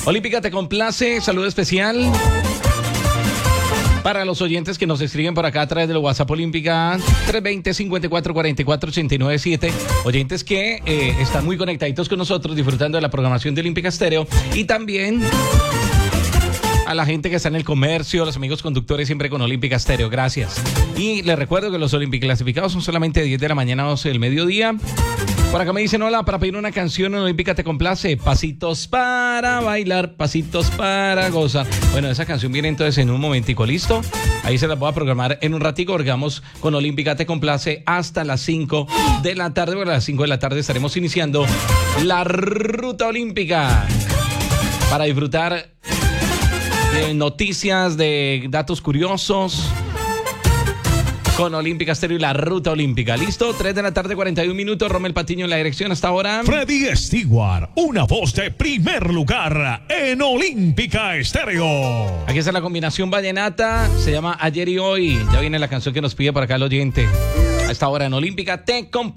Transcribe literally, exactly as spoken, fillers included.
Olímpica te complace, saludo especial para los oyentes que nos escriben por acá a través del WhatsApp Olímpica tres dos cero, cinco cuatro cuatro cuatro, ocho nueve siete. Oyentes que eh, están muy conectaditos con nosotros, disfrutando de la programación de Olímpica Estéreo. Y también a la gente que está en el comercio, los amigos conductores siempre con Olímpica Estéreo. Gracias. Y les recuerdo que los Olímpicos clasificados son solamente de diez de la mañana a doce del mediodía. Por acá me dicen, hola, para pedir una canción en Olímpica te complace. Pasitos para bailar, pasitos para gozar. Bueno, esa canción viene entonces en un momentico, ¿listo? Ahí se la voy a programar en un ratico, porque vamos con Olímpica te complace hasta las cinco de la tarde. Bueno, a las cinco de la tarde estaremos iniciando la ruta olímpica para disfrutar de noticias, de datos curiosos con Olímpica Estéreo y la ruta olímpica. ¿Listo? tres de la tarde, cuarenta y un minutos. Rommel Patiño en la dirección hasta ahora. Freddy Stewart, una voz de primer lugar en Olímpica Estéreo. Aquí está la combinación vallenata. Se llama Ayer y Hoy. Ya viene la canción que nos pide por acá el oyente. A esta hora en Olímpica te complace.